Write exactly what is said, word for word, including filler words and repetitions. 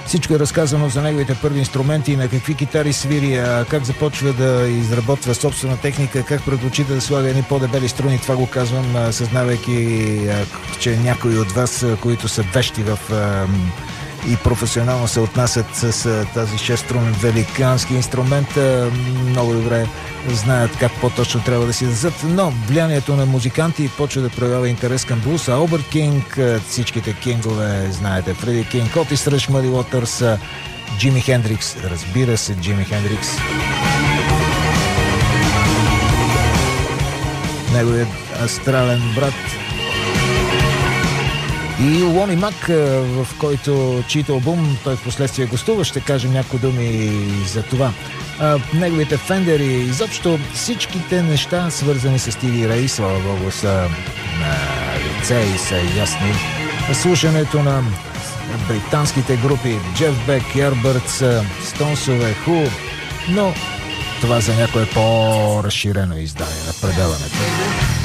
Всичко е разказано за неговите първи инструменти, на какви китари свири, как започва да изработва собствена техника, как предпочита да слага едни по-дебели струни. Това го казвам, съзнавайки, че някои от вас, които са вещи в и професионално се отнасят с тази шеструнен великански инструмент, много добре знаят как по-точно трябва да си дадат, но влиянието на музиканти почва да проявява интерес към блуса. Албърт Кинг, всичките кингове, знаете, Фреди Кинг, Отис Ръж, Мъди Уотърс, Джими Хендрикс, разбира се, Джими Хендрикс. Неговият астрален брат и Лони Мак, в който чийто албум той в последствие гостува, ще кажем някои думи за това. А, неговите фендери, изобщо всичките неща, свързани с Стиви Рей, слава Богу, са на лице и са ясни. Слушането на британските групи Джеф Бек, Ярбъртс, Стонсове, Ху, но това за някое по-разширено издание на предаването.